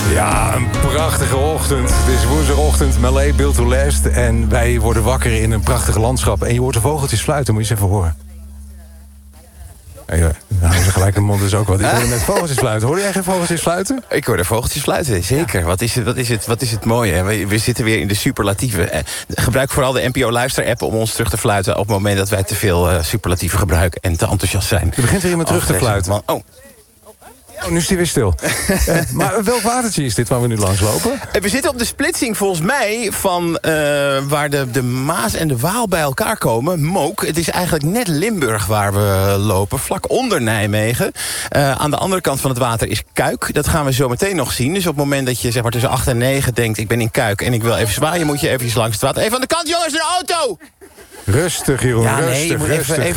Ja, een prachtige ochtend. Het is woensdagochtend, Malé, Built to Last. En wij worden wakker in een prachtig landschap. En je hoort de vogeltjes fluiten, moet je eens even horen. Ja, nou, ze gelijk een mond is ook wat. Ik hoorde net vogeltjes fluiten. Hoorde jij geen vogeltjes fluiten? Ik hoor de vogeltjes fluiten, zeker. Ja. Wat is het mooie. Hè? We zitten weer in de superlatieven. Gebruik vooral de NPO-luister-app om ons terug te fluiten... op het moment dat wij te veel superlatieven gebruiken en te enthousiast zijn. Er begint weer iemand terug te fluiten. Oh, nu is hij weer stil. Maar welk watertje is dit waar we nu langs lopen? We zitten op de splitsing volgens mij van waar de Maas en de Waal bij elkaar komen. Mook. Het is eigenlijk net Limburg waar we lopen, vlak onder Nijmegen. Aan de andere kant van het water is Kuik. Dat gaan we zo meteen nog zien. Dus op het moment dat je zeg maar tussen 8 en 9 denkt... ik ben in Kuik en ik wil even zwaaien, moet je eventjes langs het water. Even aan de kant, jongens, een auto! Rustig, Jeroen, ja, rustig, nee, rustig. Even